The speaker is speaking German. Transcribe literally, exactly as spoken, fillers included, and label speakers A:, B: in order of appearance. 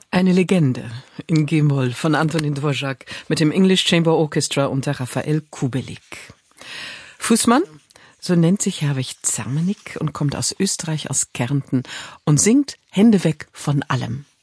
A: Eine Legende in G-Moll von Antonin Dvorak mit dem English Chamber Orchestra unter Raphael Kubelik. Fußmann, so nennt sich Herwig Zermenik und kommt aus Österreich, aus Kärnten und singt Hände weg von allem.